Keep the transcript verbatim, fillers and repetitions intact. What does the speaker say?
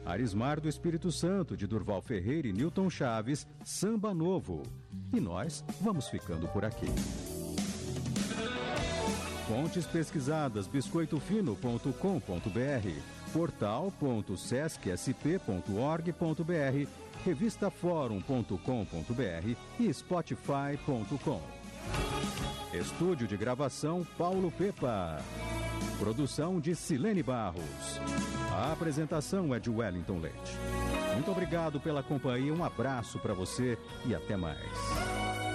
Arismar do Espírito Santo, de Durval Ferreira e Newton Chaves, Samba Novo. E nós vamos ficando por aqui. Fontes pesquisadas, biscoito fino ponto com ponto br, portal ponto sesc s p ponto org ponto br, revista fórum ponto com ponto br e spotify ponto com. Estúdio de gravação Paulo Pepa. Produção de Silene Barros. A apresentação é de Wellington Leite. Muito obrigado pela companhia, um abraço para você e até mais.